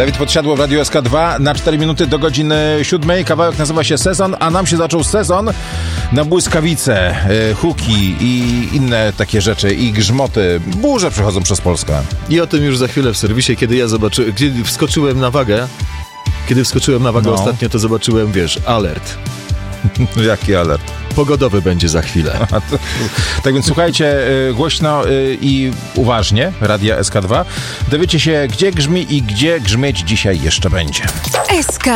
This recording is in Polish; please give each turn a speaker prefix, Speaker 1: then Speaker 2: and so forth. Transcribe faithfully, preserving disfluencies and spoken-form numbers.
Speaker 1: Dawid Podsiadło w Radiu S K dwa na cztery minuty do godziny siódmej. Kawałek nazywa się Sezon, a nam się zaczął sezon na błyskawice, y, huki i inne takie rzeczy i grzmoty. Burze przechodzą przez Polskę.
Speaker 2: I o tym już za chwilę w serwisie, kiedy ja zobaczyłem, kiedy wskoczyłem na wagę, kiedy wskoczyłem na wagę
Speaker 1: No.
Speaker 2: ostatnio, to zobaczyłem, wiesz, alert.
Speaker 1: Jaki alert?
Speaker 2: Pogodowy będzie za chwilę.
Speaker 1: A to, tak więc słuchajcie y, głośno y, i uważnie Radia S K dwa. Dowiecie się, gdzie grzmi i gdzie grzmieć dzisiaj jeszcze będzie.
Speaker 3: S K